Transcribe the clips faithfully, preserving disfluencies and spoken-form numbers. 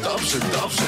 dobrze, dobrze.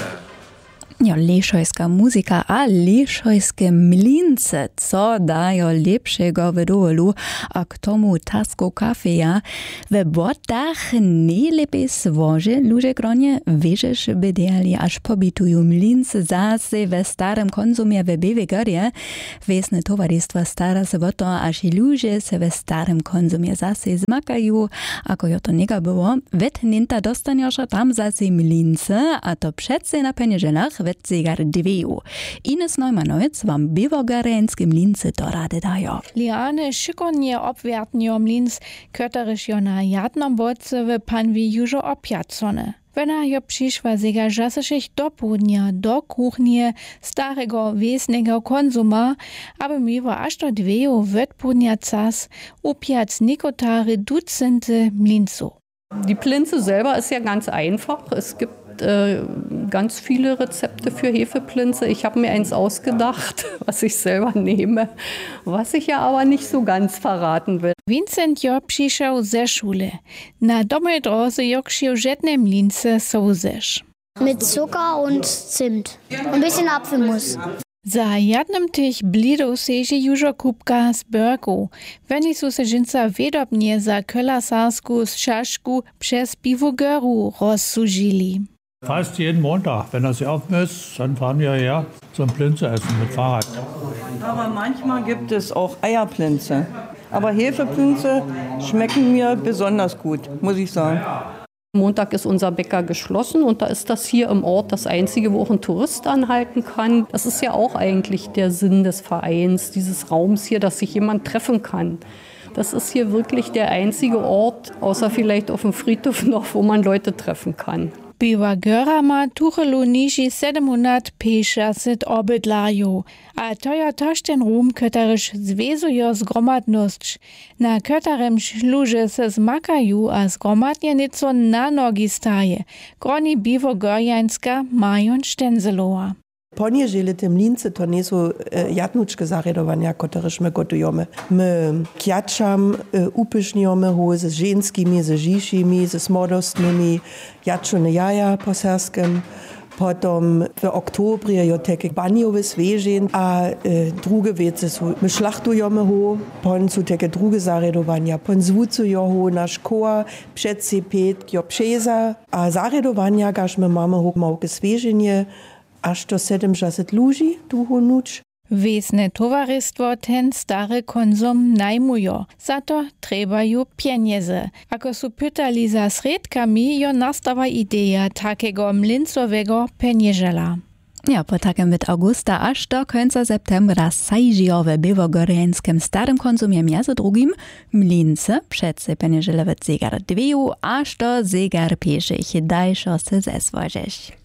Jo, lešojska muzika a lešojske mlince, co dajo lepšego v dolu, a k tomu tasko kafeja. V botach najlepiej svože ludzie gronie vežeš bedeli, až pobituju mlince zase v starem konzumie v Bevegorie. Vesne tovaristva stara se o to, až i ludzie se v starem konzumie zase zmakajú, ako jo to nega było. Vet ninta dostanioša tam zase mlince, a to přece na penieželach Zegar dveju. Ines Neumann-Neutz wam Bevogorenske mlince to rade dajo. Liane šikonje obwertnjo mlinc, köteriš jo na jadnom bodce v panvi južo opjacone. Wena jo přišła zega žasešich do południa, do kuchnie starego wiesnego konzuma, aby miło aż do dveju wetpołudnia cas upjac nikotary dutzente mlincu. Die Plinze selber ist ja ganz einfach. Es gibt äh, ganz viele Rezepte für Hefeplinze. Ich habe mir eins ausgedacht, was ich selber nehme, was ich ja aber nicht so ganz verraten will. Vincent jo přišel ze šule. Na domej droze jo kšiu žetne mlince souzeš. Mit Zucker und Zimt. Ein bisschen Apfelmus. Za jadnym tych blido seže južo kupka z Bergu. Weny su se žinca vedobnie za kölasarsku šašku przez Bevogoru rozsužili. Fast jeden Montag, wenn das hier offen ist, dann fahren wir her zum Plinze essen mit Fahrrad. Aber manchmal gibt es auch Eierplinze. Aber Hefeplinze schmecken mir besonders gut, muss ich sagen. Montag ist unser Bäcker geschlossen und da ist das hier im Ort das Einzige, wo auch ein Tourist anhalten kann. Das ist ja auch eigentlich der Sinn des Vereins, dieses Raums hier, dass sich jemand treffen kann. Das ist hier wirklich der einzige Ort, außer vielleicht auf dem Friedhof noch, wo man Leute treffen kann. Bevogora ma tuchelu niži sedemstopäťdesiat obydlarju, a to je tož ten rum, köteriš zvezujo zgromadnosť. Na kötarem šluže se zmakajú a zgromadne nico na nogi staje. Groni Bevogorjanska Marion Štenzelowa. Poniedzieli te mlince to nie są e, jadnuczke zaredowania, któreśmy gotujemy. My kjaczam e, upyszniamy ho ze ženskimi, ze žišimi, ze smodostnymi, jadczone jaja po serskim. Potom w oktobrie jo takie baniowe svežin, a e, drugie wiece są. My szlachtujemy ho, pon są takie drugie zaredowania. Pon zwucujo ho nasz koa, przed pět jo przeza, a zaredowania, gaż my mamy ho małke svežinie, aż to sedemdziesiąt ludzi tu nuč. Wiesne towarystwo ten stary konzum najmujo. Za to trebajú pieniądze. Ako su pytali za sredkami, jo nastawa idea takiego mlincowego penieżela. Ja, po takim mit augusta aż do końca septembra sajžio w Bevogorenskim starym konzumie między drugim mlince, przed penieżele w zegar dveju, aż do zegar pieszych, dajszo se zeswożeć.